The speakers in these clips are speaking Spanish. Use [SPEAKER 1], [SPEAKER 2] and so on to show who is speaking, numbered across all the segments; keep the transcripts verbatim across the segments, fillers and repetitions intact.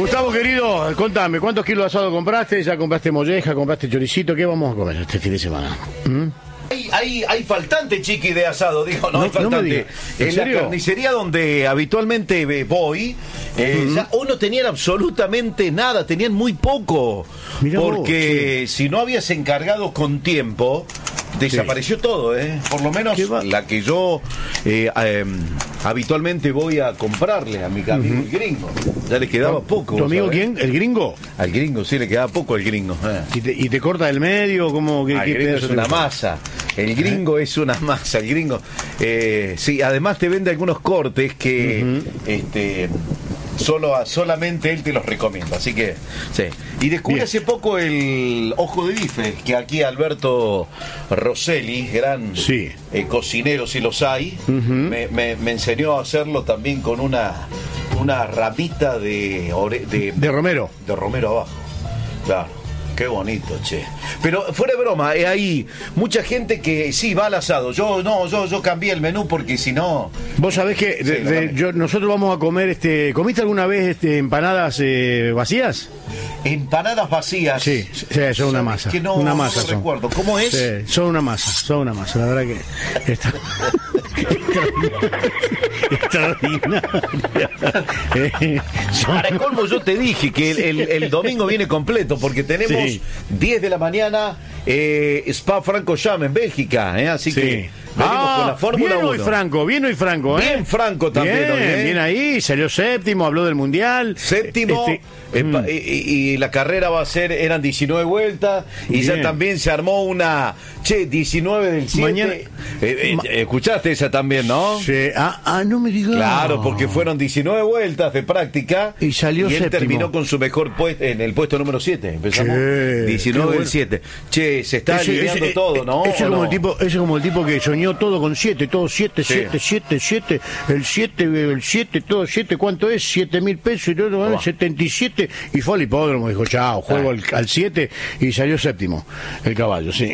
[SPEAKER 1] Gustavo, querido, contame, ¿cuántos kilos de asado compraste? ¿Ya compraste molleja, compraste choricito? ¿Qué vamos a comer este fin de semana? ¿Mm?
[SPEAKER 2] Hay, hay, hay faltante, chiqui, de asado, digo, no,
[SPEAKER 1] No,
[SPEAKER 2] hay faltante.
[SPEAKER 1] no me digas. ¿En
[SPEAKER 2] en
[SPEAKER 1] serio?
[SPEAKER 2] la carnicería donde habitualmente voy, eh,
[SPEAKER 1] Uh-huh.
[SPEAKER 2] ya hoy no tenían absolutamente nada, tenían muy poco.
[SPEAKER 1] Mirá
[SPEAKER 2] porque
[SPEAKER 1] vos,
[SPEAKER 2] si no habías encargado con tiempo, desapareció sí. todo, ¿eh? Por lo menos la que yo eh, eh, habitualmente voy a comprarle a mi amigo uh-huh. el gringo. Ya le quedaba poco.
[SPEAKER 1] ¿Tu amigo
[SPEAKER 2] ¿sabes?
[SPEAKER 1] quién? ¿El gringo?
[SPEAKER 2] Al gringo, sí, le quedaba poco al gringo. Eh.
[SPEAKER 1] ¿Y, te, ¿Y te corta del medio? ¿Cómo, qué,
[SPEAKER 2] ah,
[SPEAKER 1] qué
[SPEAKER 2] el gringo es una masa. El gringo ¿Eh? es una masa. El gringo, eh, sí, además te vende algunos cortes que uh-huh. este solo solamente él te los recomienda. Así que, sí. Y descubrí Bien. hace poco el ojo de bife, que aquí Alberto Rosselli, gran sí. eh, cocinero, si los hay, uh-huh. me, me, me enseñó a hacerlo también con una, una ramita de, de,
[SPEAKER 1] de romero.
[SPEAKER 2] De romero abajo. Claro. Qué bonito, che. Pero fuera de broma, eh, hay mucha gente que sí va al asado. Yo no, yo yo cambié el menú porque si no.
[SPEAKER 1] Vos sabés que sí, de, de, yo, nosotros vamos a comer, este, ¿comiste alguna vez este, empanadas eh, vacías?
[SPEAKER 2] Empanadas vacías.
[SPEAKER 1] Sí, sí, son una masa.
[SPEAKER 2] Que no,
[SPEAKER 1] una masa
[SPEAKER 2] no
[SPEAKER 1] son.
[SPEAKER 2] recuerdo. ¿Cómo es?
[SPEAKER 1] Sí, son una masa, son una masa. La verdad que está extraordinaria.
[SPEAKER 2] Eh, Para colmo, yo te dije que el, el, el domingo viene completo porque tenemos sí. diez de la mañana eh, Spa-Francorchamps en Bélgica, eh, así sí. que venimos ah, con la Fórmula uno.
[SPEAKER 1] Bien hoy Franco, bien hoy Franco, ¿eh?
[SPEAKER 2] Bien Franco también.
[SPEAKER 1] Bien,
[SPEAKER 2] hoy, ¿eh?
[SPEAKER 1] bien ahí, salió séptimo, habló del Mundial.
[SPEAKER 2] Séptimo. Este, eh, mm. y, y, y la carrera va a ser, eran diecinueve vueltas y bien. ya también se armó una, che, diecinueve del siete. Mañana, eh, eh, ma- escuchaste esa también, ¿no?
[SPEAKER 1] Sí. Ah, ah, no me digas.
[SPEAKER 2] Claro, porque fueron diecinueve vueltas de práctica
[SPEAKER 1] y salió
[SPEAKER 2] y él
[SPEAKER 1] séptimo.
[SPEAKER 2] terminó con su mejor puesto en el puesto número siete. Empezamos ¿Qué? diecinueve del siete. Che, se está ese, alineando ese, todo, ¿no?
[SPEAKER 1] Ese es como
[SPEAKER 2] no?
[SPEAKER 1] el tipo, ese es como el tipo que soñó todo con siete, todo siete, sí. siete, siete, siete, el siete, el siete, todo siete, ¿cuánto es? Siete mil pesos y todo, oh. setenta y siete, y fue al hipódromo, dijo, chao, juego ah. al siete y salió séptimo, el caballo, sí.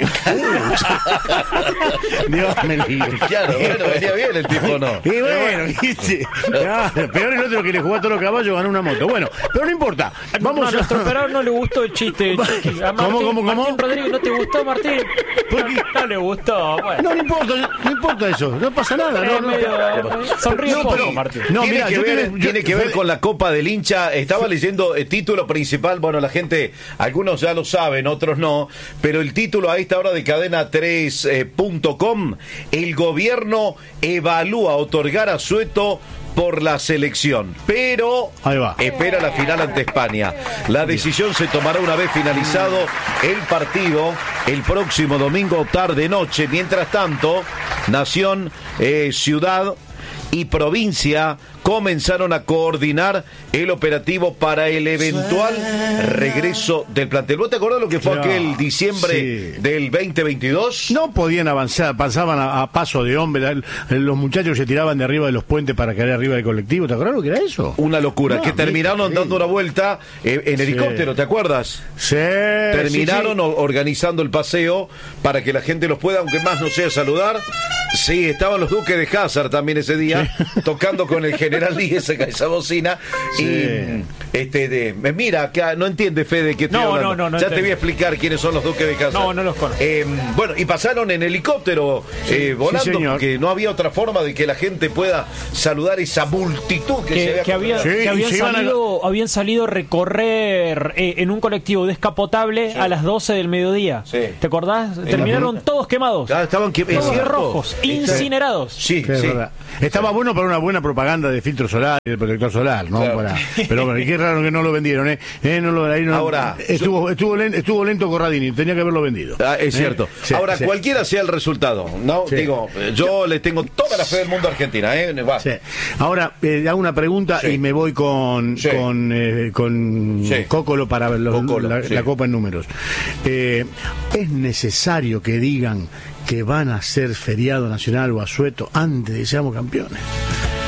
[SPEAKER 1] Dios me libre.
[SPEAKER 2] Claro, bueno, venía bien el tipo, ¿no?
[SPEAKER 1] Y bueno, viste, claro, peor el otro que le jugó a todos los caballos, ganó una moto. Bueno, pero no importa. Vamos
[SPEAKER 3] no, a nuestro operador no le gustó el chiste. Chiqui. A Martín,
[SPEAKER 1] ¿Cómo, cómo, cómo?
[SPEAKER 3] Martín Rodríguez, ¿no te gustó, Martín? ¿Por qué? No le gustó. Bueno.
[SPEAKER 1] No, no importa, no importa eso, no pasa nada. No, no,
[SPEAKER 3] medio,
[SPEAKER 1] no,
[SPEAKER 3] sonríe
[SPEAKER 2] no,
[SPEAKER 3] un poco,
[SPEAKER 2] pero,
[SPEAKER 3] Martín.
[SPEAKER 2] No, tiene
[SPEAKER 1] mira,
[SPEAKER 2] que, ver,
[SPEAKER 1] tiene,
[SPEAKER 2] tiene
[SPEAKER 1] yo,
[SPEAKER 2] que ver
[SPEAKER 1] yo,
[SPEAKER 2] con la Copa del Hincha. Estaba leyendo el título principal. Bueno, la gente, algunos ya lo saben, otros no. Pero el título a esta hora de cadena tres punto com: el gobierno evalúa otorgar a Sueto por la selección, pero
[SPEAKER 1] Ahí va.
[SPEAKER 2] espera la final ante España. La decisión se tomará una vez finalizado el partido el próximo domingo tarde noche. Mientras tanto, Nación, eh, Ciudad y provincia comenzaron a coordinar el operativo para el eventual regreso del plantel. ¿Vos te acordás lo que fue claro, aquel diciembre sí. del veinte veintidós?
[SPEAKER 1] No podían avanzar, pasaban a, a paso de hombre, los muchachos se tiraban de arriba de los puentes para caer arriba del colectivo. ¿Te acordás lo que era eso?
[SPEAKER 2] Una locura, no, que terminaron
[SPEAKER 1] sí.
[SPEAKER 2] dando una vuelta eh, en
[SPEAKER 1] sí.
[SPEAKER 2] helicóptero, ¿te acuerdas?
[SPEAKER 1] Sí.
[SPEAKER 2] Terminaron
[SPEAKER 1] sí, sí.
[SPEAKER 2] organizando el paseo para que la gente los pueda, aunque más no sea saludar. Sí, estaban los Duques de Hazard también ese día, sí. tocando con el General Díez esa, esa bocina. Sí. Y este de, mira, acá no entiende Fede que estoy
[SPEAKER 3] no,
[SPEAKER 2] hablando.
[SPEAKER 3] No, no, no
[SPEAKER 2] ya
[SPEAKER 3] entiendo.
[SPEAKER 2] te voy a explicar quiénes son los Duques de Hazard.
[SPEAKER 3] No, no los conozco.
[SPEAKER 2] Eh, bueno, y pasaron en helicóptero
[SPEAKER 1] sí.
[SPEAKER 2] eh, volando,
[SPEAKER 1] sí,
[SPEAKER 2] porque no había otra forma de que la gente pueda saludar esa multitud que,
[SPEAKER 3] que,
[SPEAKER 2] se
[SPEAKER 3] que, había,
[SPEAKER 1] sí,
[SPEAKER 3] que habían, salido, a... habían salido a recorrer eh, en un colectivo descapotable sí. a las doce del mediodía.
[SPEAKER 2] Sí.
[SPEAKER 3] ¿Te acordás? Sí. Terminaron todos quemados.
[SPEAKER 2] Ya estaban que...
[SPEAKER 3] todos rojos, incinerados.
[SPEAKER 2] Sí,
[SPEAKER 1] sí,
[SPEAKER 2] sí.
[SPEAKER 1] Verdad. Estaba sí. bueno para una buena propaganda de filtro solar y de protector solar, ¿no?
[SPEAKER 2] Claro.
[SPEAKER 1] Para, pero bueno, y qué raro que no lo vendieron, ¿eh? eh no lo, ahí no,
[SPEAKER 2] Ahora,
[SPEAKER 1] estuvo, estuvo, lento, estuvo lento Corradini, tenía que haberlo vendido.
[SPEAKER 2] Ah, es cierto.
[SPEAKER 1] ¿Eh? Sí,
[SPEAKER 2] Ahora,
[SPEAKER 1] sí.
[SPEAKER 2] cualquiera sea el resultado, ¿no? Sí. Digo, yo, yo le tengo toda la fe del mundo a Argentina, ¿eh? Va.
[SPEAKER 1] Sí. Ahora, eh, hago una pregunta sí. y me voy con
[SPEAKER 2] sí.
[SPEAKER 1] con, eh, con
[SPEAKER 2] sí.
[SPEAKER 1] Cócolo para los,
[SPEAKER 2] Cócolo,
[SPEAKER 1] la,
[SPEAKER 2] sí.
[SPEAKER 1] la Copa en números. Eh, ¿Es necesario que digan que van a ser feriado nacional o asueto antes de que seamos campeones?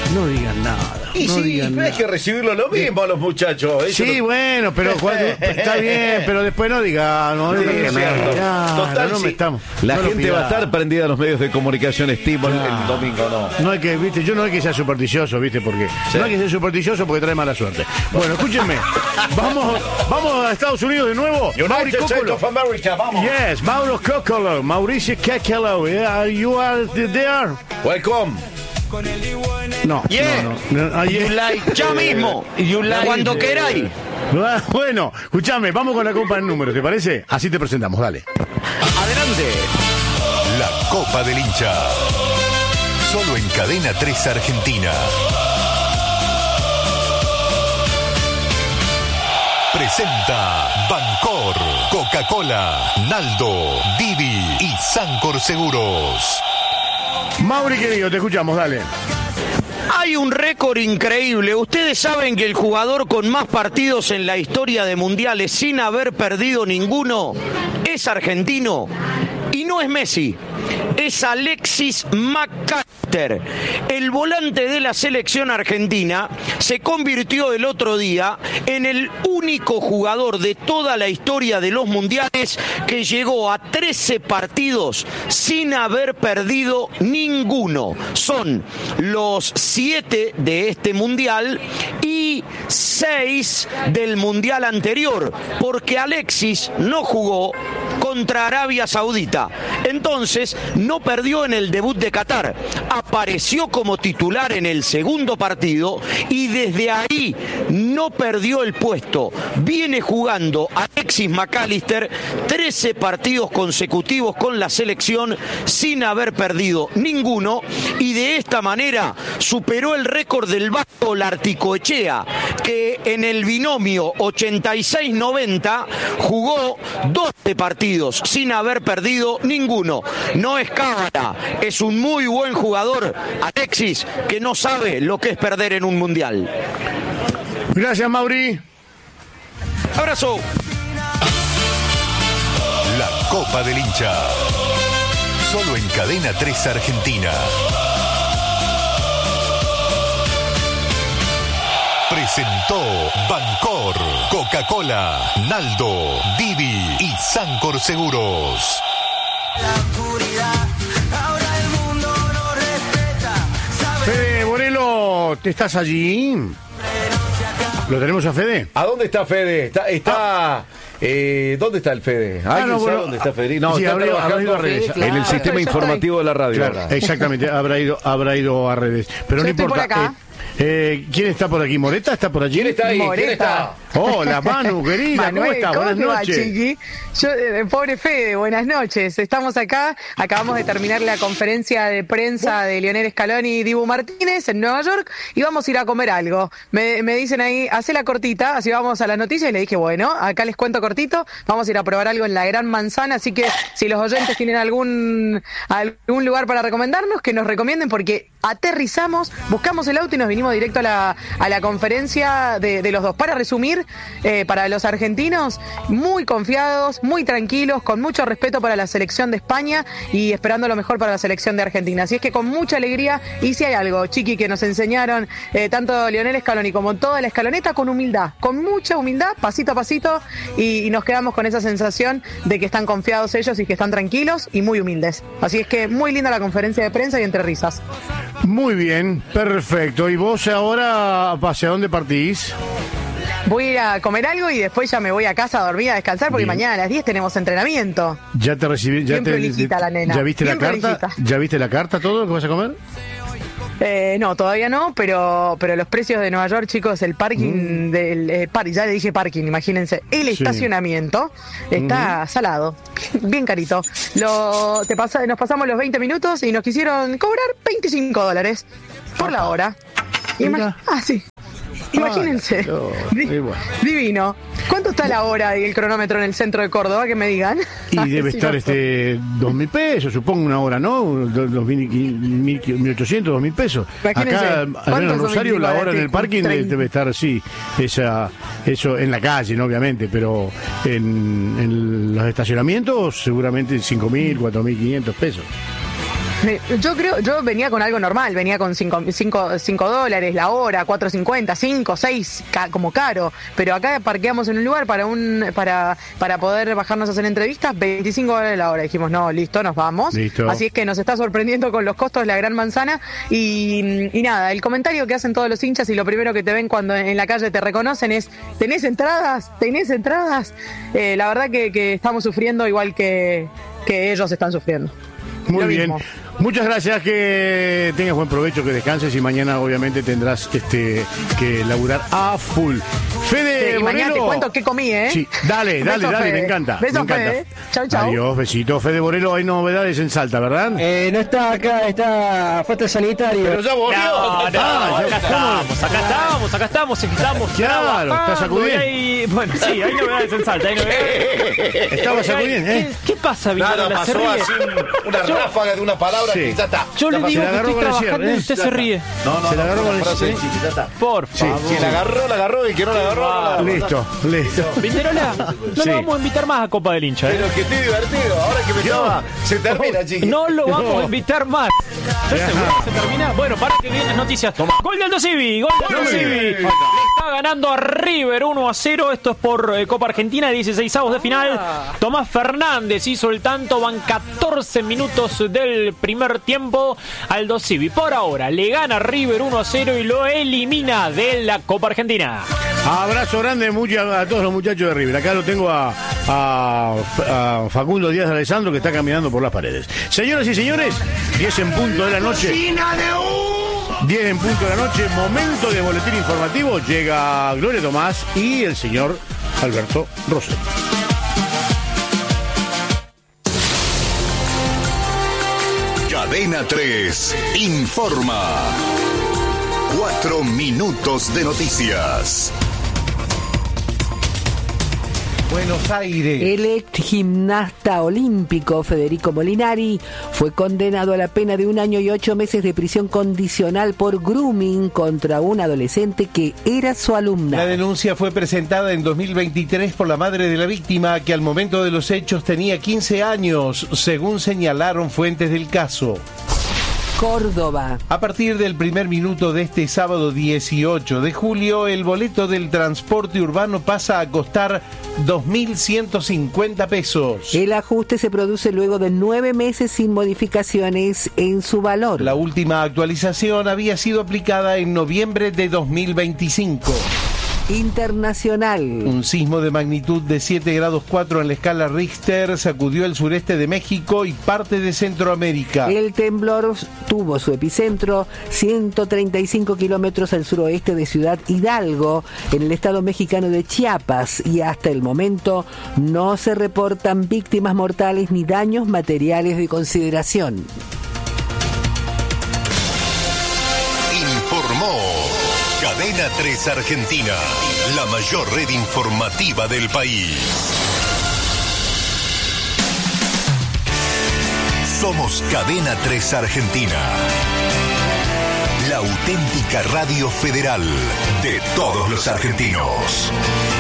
[SPEAKER 1] No digan nada.
[SPEAKER 2] Y
[SPEAKER 1] no
[SPEAKER 2] sí,
[SPEAKER 1] digan
[SPEAKER 2] hay
[SPEAKER 1] nada.
[SPEAKER 2] que recibirlo lo mismo a los muchachos. Eso
[SPEAKER 1] Sí,
[SPEAKER 2] no...
[SPEAKER 1] bueno, pero cuando, está bien, pero después no digan, no,
[SPEAKER 2] Sí,
[SPEAKER 1] digan
[SPEAKER 2] cierto.
[SPEAKER 1] nada,
[SPEAKER 2] Total,
[SPEAKER 1] no
[SPEAKER 2] sí.
[SPEAKER 1] me estamos.
[SPEAKER 2] La
[SPEAKER 1] no lo
[SPEAKER 2] gente va a
[SPEAKER 1] pidamos.
[SPEAKER 2] estar prendida a los medios de comunicación estímulo
[SPEAKER 1] Claro.
[SPEAKER 2] el domingo, no.
[SPEAKER 1] No hay que, viste, yo no hay que ser supersticioso, viste, porque
[SPEAKER 2] Sí.
[SPEAKER 1] no hay que ser supersticioso porque trae mala suerte. Bueno, escúchenme, vamos, vamos a Estados Unidos de nuevo. Mauri
[SPEAKER 2] United States
[SPEAKER 1] Cocolo.
[SPEAKER 2] of America, vamos.
[SPEAKER 1] Yes, Mauro Cocolo, Mauricio Cocolo, yeah, you are there?
[SPEAKER 2] Welcome.
[SPEAKER 1] No,
[SPEAKER 4] Yeah.
[SPEAKER 1] no, no, no, ah, yeah.
[SPEAKER 4] You like, ya mismo,
[SPEAKER 1] You like-
[SPEAKER 4] cuando queráis.
[SPEAKER 1] Ah, bueno, escúchame, vamos con la copa de números, ¿te parece? Así te presentamos, dale.
[SPEAKER 4] Adelante.
[SPEAKER 5] La Copa del Hincha. Solo en Cadena tres Argentina. Presenta Bancor, Coca-Cola, Naldo, Didi y Sancor Seguros.
[SPEAKER 1] Mauri, querido, te escuchamos, dale.
[SPEAKER 4] Hay un récord increíble. Ustedes saben que el jugador con más partidos en la historia de mundiales sin haber perdido ninguno es argentino. Y no es Messi, es Alexis McAllister. El volante de la selección argentina se convirtió el otro día en el único jugador de toda la historia de los mundiales que llegó a trece partidos sin haber perdido ninguno. Son los siete de este mundial y seis del mundial anterior, porque Alexis no jugó contra Arabia Saudita. Entonces, no perdió en el debut de Qatar. Apareció como titular en el segundo partido y desde ahí no perdió el puesto. Viene jugando Alexis McAllister trece partidos consecutivos con la selección sin haber perdido ninguno y de esta manera superó el récord del Vasco Larticoechea, que en el binomio ochenta y seis noventa jugó doce partidos sin haber perdido ninguno. No es cábala, es un muy buen jugador, Alexis, que no sabe lo que es perder en un mundial.
[SPEAKER 1] Gracias, Mauri.
[SPEAKER 4] Abrazo.
[SPEAKER 5] La Copa del Hincha. Solo en Cadena tres Argentina. Presentó Bancor, Coca-Cola, Naldo, Didi y Sancor Seguros.
[SPEAKER 1] Fede Borelo, ¿te estás allí? ¿Lo tenemos a Fede?
[SPEAKER 2] ¿A dónde está Fede? Está, está eh, ¿dónde está el Fede? ¿Alguien
[SPEAKER 1] Ah, no,
[SPEAKER 2] sabe
[SPEAKER 1] bueno,
[SPEAKER 2] dónde está Fede? No,
[SPEAKER 1] sí,
[SPEAKER 2] está
[SPEAKER 1] habrá ido- habrá ido
[SPEAKER 2] trabajando
[SPEAKER 1] a redes,
[SPEAKER 2] en el
[SPEAKER 6] claro.
[SPEAKER 2] sistema
[SPEAKER 6] Yo
[SPEAKER 2] informativo de la radio.
[SPEAKER 1] Claro,
[SPEAKER 2] ahora.
[SPEAKER 1] exactamente, habrá ido, habrá ido a redes. Pero
[SPEAKER 6] Yo
[SPEAKER 1] no
[SPEAKER 6] estoy
[SPEAKER 1] importa.
[SPEAKER 6] por acá.
[SPEAKER 1] Eh, eh, ¿Quién está por aquí? ¿Moreta está por allí?
[SPEAKER 2] ¿Quién está ahí? ¿Quién
[SPEAKER 6] Moreta.
[SPEAKER 2] está?
[SPEAKER 1] Hola, Manu, querida, ¿cómo
[SPEAKER 6] Manuel,
[SPEAKER 1] estás? Buenas
[SPEAKER 6] te va,
[SPEAKER 1] noches.
[SPEAKER 6] chiqui? Yo, eh, pobre Fede, buenas noches. Estamos acá, acabamos de terminar la conferencia de prensa de Lionel Scaloni y Dibu Martínez en Nueva York y vamos a ir a comer algo. Me, me dicen ahí, hace la cortita, así vamos a las noticias y le dije, bueno, acá les cuento cortito, vamos a ir a probar algo en la Gran Manzana, así que si los oyentes tienen algún, algún lugar para recomendarnos, que nos recomienden porque aterrizamos, buscamos el auto y nos vinimos directo a la, a la conferencia de, de los dos. Para resumir, eh, para los argentinos, muy confiados, muy tranquilos, con mucho respeto para la selección de España y esperando lo mejor para la selección de Argentina. Así es que con mucha alegría, y si hay algo, chiqui, que nos enseñaron eh, tanto Lionel Scaloni como toda la escaloneta, con humildad, con mucha humildad, pasito a pasito, y, y nos quedamos con esa sensación de que están confiados ellos y que están tranquilos y muy humildes. Así es que muy linda la conferencia de prensa y entre risas.
[SPEAKER 1] Muy bien, perfecto. ¿Y vos ahora hacia dónde partís?
[SPEAKER 6] Voy a ir a comer algo y después ya me voy a casa a dormir, a descansar, porque
[SPEAKER 1] Bien.
[SPEAKER 6] mañana a las diez tenemos entrenamiento.
[SPEAKER 1] ¿Ya te recibí? ¿Ya
[SPEAKER 6] Bien
[SPEAKER 1] te,
[SPEAKER 6] prolijita la nena,
[SPEAKER 1] ¿Ya viste
[SPEAKER 6] bien
[SPEAKER 1] la carta?
[SPEAKER 6] prolijita.
[SPEAKER 1] ¿Ya viste la carta, todo lo que vas a comer?
[SPEAKER 6] Eh, no, todavía no, pero pero los precios de Nueva York, chicos, el parking, del eh, par- ya le dije parking, imagínense, el
[SPEAKER 1] Sí.
[SPEAKER 6] estacionamiento está salado, bien carito. Lo, te pasa, nos pasamos los veinte minutos y nos quisieron cobrar veinticinco dólares por la hora. Ima-
[SPEAKER 1] Mira.
[SPEAKER 6] ah, sí. Imagínense.
[SPEAKER 1] Ay, no,
[SPEAKER 6] Di-
[SPEAKER 1] y bueno.
[SPEAKER 6] Divino. ¿Cuánto está la hora y el cronómetro en el centro de Córdoba? Que me digan.
[SPEAKER 1] Y
[SPEAKER 6] Ay,
[SPEAKER 1] debe
[SPEAKER 6] sí,
[SPEAKER 1] estar
[SPEAKER 6] no.
[SPEAKER 1] este dos mil pesos, supongo, una hora, ¿no? Dos, dos mil, mil, mil ochocientos, dos mil pesos.
[SPEAKER 6] Imagínense,
[SPEAKER 1] Acá, al menos
[SPEAKER 6] ¿cuántos
[SPEAKER 1] en
[SPEAKER 6] son
[SPEAKER 1] Rosario, la
[SPEAKER 6] veinticinco
[SPEAKER 1] hora en el parking de-
[SPEAKER 6] treinta?
[SPEAKER 1] debe estar así, esa, eso en la calle, ¿no? Obviamente, pero en, en los estacionamientos seguramente cinco mil, cuatro mil quinientos pesos.
[SPEAKER 6] Me- Yo creo, yo venía con algo normal, venía con cinco dólares la hora, cuatro cincuenta, cinco, seis, ca- como caro. Pero acá parqueamos en un lugar para un para para poder bajarnos a hacer entrevistas, veinticinco dólares la hora. Dijimos, no, listo, nos vamos.
[SPEAKER 1] Listo.
[SPEAKER 6] Así es que nos está sorprendiendo con los costos de la Gran Manzana. Y, y nada, el comentario que hacen todos los hinchas y lo primero que te ven cuando en la calle te reconocen es, ¿tenés entradas? ¿Tenés entradas? Eh, la verdad que, que estamos sufriendo igual que, que ellos están sufriendo.
[SPEAKER 1] Muy
[SPEAKER 6] Lo
[SPEAKER 1] bien.
[SPEAKER 6] mismo.
[SPEAKER 1] Muchas gracias, que tengas buen provecho, que descanses y mañana obviamente tendrás este que laburar a full. Fede
[SPEAKER 6] Sí, y mañana te
[SPEAKER 1] Borelo.
[SPEAKER 6] cuento qué comí, ¿eh?
[SPEAKER 1] Sí, dale, dale,
[SPEAKER 6] Besos,
[SPEAKER 1] dale,
[SPEAKER 6] Fede.
[SPEAKER 1] me encanta.
[SPEAKER 6] Besos,
[SPEAKER 1] me encanta.
[SPEAKER 6] Fede. Chau, chau.
[SPEAKER 1] Adiós, besito. Fede Borelo, hay novedades en Salta, ¿verdad?
[SPEAKER 7] Eh, no está acá, está falta sanitario.
[SPEAKER 1] Pero ya volvió.
[SPEAKER 3] No, no,
[SPEAKER 1] Ah,
[SPEAKER 3] acá
[SPEAKER 1] ya-
[SPEAKER 3] estamos, acá estamos, acá estamos, estamos
[SPEAKER 1] Claro, está sacudiendo.
[SPEAKER 3] y hay- Bueno, sí, hay novedades en Salta, hay novedades.
[SPEAKER 1] Estaba sacudiendo, ¿eh?
[SPEAKER 3] ¿Qué, qué pasa, Villanueva?
[SPEAKER 2] Nada,
[SPEAKER 3] ¿Se
[SPEAKER 2] pasó
[SPEAKER 3] ríe?
[SPEAKER 2] así un- una
[SPEAKER 3] Yo-
[SPEAKER 2] ráfaga de una palabra
[SPEAKER 1] Sí.
[SPEAKER 2] que ya está.
[SPEAKER 3] Yo
[SPEAKER 2] Ya
[SPEAKER 3] le
[SPEAKER 2] pasó.
[SPEAKER 3] digo
[SPEAKER 1] Se la
[SPEAKER 3] que
[SPEAKER 1] agarró
[SPEAKER 3] estoy
[SPEAKER 1] con el
[SPEAKER 3] trabajando
[SPEAKER 1] cierre,
[SPEAKER 3] y
[SPEAKER 1] ¿eh?
[SPEAKER 3] usted
[SPEAKER 2] Ya
[SPEAKER 3] se
[SPEAKER 2] está.
[SPEAKER 3] ríe.
[SPEAKER 2] No, no,
[SPEAKER 1] Se la
[SPEAKER 2] no,
[SPEAKER 1] agarró
[SPEAKER 2] no,
[SPEAKER 1] con el-
[SPEAKER 2] frase de
[SPEAKER 1] sí.
[SPEAKER 2] chiqui, ya está.
[SPEAKER 3] Por
[SPEAKER 1] Sí,
[SPEAKER 3] favor.
[SPEAKER 2] Si la agarró, la agarró, y el que no la agarró, no la agarró.
[SPEAKER 1] Listo, listo.
[SPEAKER 3] Vinterola, no
[SPEAKER 1] Sí.
[SPEAKER 3] lo vamos a invitar más a Copa del Hincha, ¿eh?
[SPEAKER 2] Pero que estoy divertido, ahora que me estaba. Se termina, chiqui.
[SPEAKER 3] No lo vamos
[SPEAKER 1] No.
[SPEAKER 3] a invitar más. ¿Estás seguro que se termina? Bueno, para que vienen las noticias. Gol de Aldo Civi, gol de Aldo
[SPEAKER 1] Muy
[SPEAKER 3] Civi.
[SPEAKER 1] bien.
[SPEAKER 3] Le está ganando a River uno a cero. Esto es por eh, Copa Argentina, dieciseisavos de final. Tomás Fernández hizo el tanto. Van catorce minutos del primer tiempo. Aldo Civi, por ahora, le gana a River uno a cero y lo elimina de la Copa Argentina.
[SPEAKER 1] Abrazo grande mucha- a todos los muchachos de River. Acá lo tengo a, a- a Facundo Díaz de Alessandro, que está caminando por las paredes. Señoras y señores, diez en punto de la noche. diez en punto de la noche, momento de boletín informativo. Llega Gloria Tomás y el señor Alberto Rossetti.
[SPEAKER 5] Cadena tres informa. Cuatro minutos de noticias.
[SPEAKER 2] Buenos Aires.
[SPEAKER 8] El ex gimnasta olímpico Federico Molinari fue condenado a la pena de un año y ocho meses de prisión condicional por grooming contra un adolescente que era su alumna.
[SPEAKER 9] La denuncia fue presentada en dos mil veintitrés por la madre de la víctima, que al momento de los hechos tenía quince años, según señalaron fuentes del caso.
[SPEAKER 8] Córdoba.
[SPEAKER 9] A partir del primer minuto de este sábado dieciocho de julio, el boleto del transporte urbano pasa a costar dos mil ciento cincuenta pesos.
[SPEAKER 8] El ajuste se produce luego de nueve meses sin modificaciones en su valor.
[SPEAKER 9] La última actualización había sido aplicada en noviembre de dos mil veinticinco.
[SPEAKER 8] Internacional.
[SPEAKER 9] Un sismo de magnitud de siete grados cuatro en la escala Richter sacudió el sureste de México y parte de Centroamérica.
[SPEAKER 8] El temblor tuvo su epicentro ciento treinta y cinco kilómetros al suroeste de Ciudad Hidalgo, en el estado mexicano de Chiapas, y hasta el momento no se reportan víctimas mortales ni daños materiales de consideración.
[SPEAKER 5] Informó Cadena tres Argentina, la mayor red informativa del país. Somos Cadena tres Argentina, la auténtica radio federal de todos los argentinos.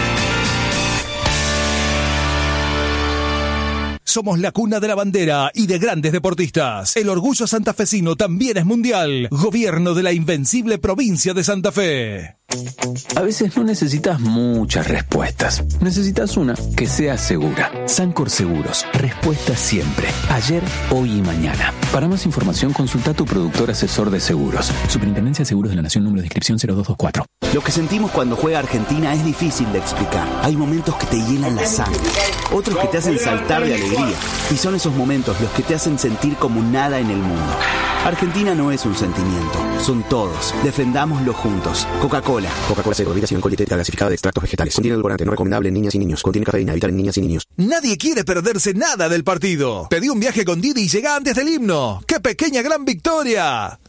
[SPEAKER 10] Somos la cuna de la bandera y de grandes deportistas. El orgullo santafesino también es mundial. Gobierno de la invencible provincia de Santa Fe.
[SPEAKER 11] A veces no necesitas muchas respuestas. Necesitas una que sea segura. Sancor Seguros. Respuesta siempre. Ayer, hoy y mañana. Para más información, consulta a tu productor asesor de seguros. Superintendencia de Seguros de la Nación, número de inscripción cero dos dos cuatro.
[SPEAKER 12] Lo que sentimos cuando juega Argentina es difícil de explicar. Hay momentos que te llenan la sangre, otros que te hacen saltar de alegría. Y son esos momentos los que te hacen sentir como nada en el mundo. Argentina no es un sentimiento, son todos. Defendámoslo juntos. Coca-Cola.
[SPEAKER 13] Coca-Cola Cero, bebida sin alcohol y etética gasificada de extractos vegetales. Contiene edulcorante, no recomendable en niñas y niños. Contiene cafeína, evitar en niñas y niños.
[SPEAKER 10] Nadie quiere perderse nada del partido. Pedí un viaje con Didi y llega antes del himno. ¡Qué pequeña gran victoria!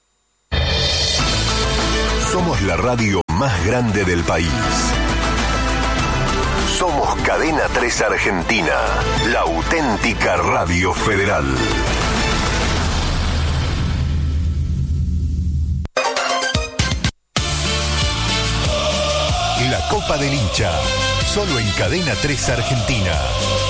[SPEAKER 5] Somos la radio más grande del país. Somos Cadena tres Argentina, la auténtica radio federal. La Copa del Hincha, solo en Cadena tres Argentina.